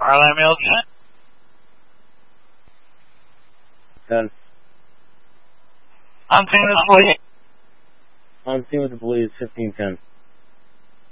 Arlen Milton. 10. On scene with the police. On scene with the police, 1510.